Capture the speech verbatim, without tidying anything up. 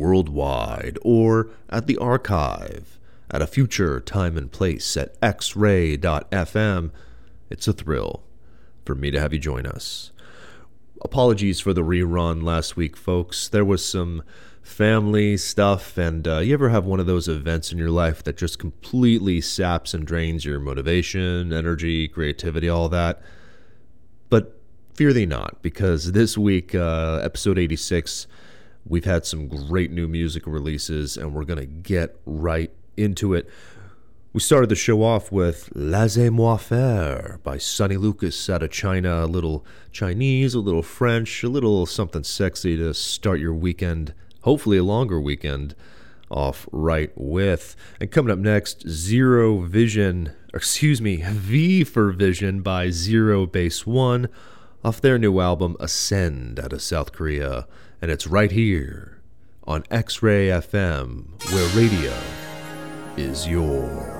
worldwide or at the archive at a future time and place at x ray dot f m. It's a thrill for me to have you join us. Apologies for the rerun last week, folks. There was some family stuff, and uh, you ever have one of those events in your life that just completely saps and drains your motivation, energy, creativity, all that? But fear thee not, because this week, uh, episode eighty-six, we've had some great new music releases, and we're going to get right into it. We started the show off with Laissez-moi faire by Sonny Lucas out of China. A little Chinese, a little French, a little something sexy to start your weekend, hopefully a longer weekend, off right with. And coming up next, Zero Vision, or excuse me, V for Vision by Zero Base One off their new album Ascend out of South Korea. And it's right here on X-Ray F M, where radio is yours.